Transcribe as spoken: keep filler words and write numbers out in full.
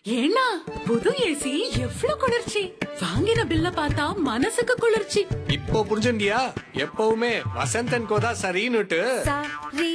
ஏன்னா புது ஏசி எவ்ளோ குளிர்ச்சி வாங்கின பில்ல பார்த்தா மனசுக்கு குளிர்ச்சி. இப்போ புரிஞ்சுண்டியா? எப்பவுமே வசந்தன் கோதா சரின்னுட்டு. சரி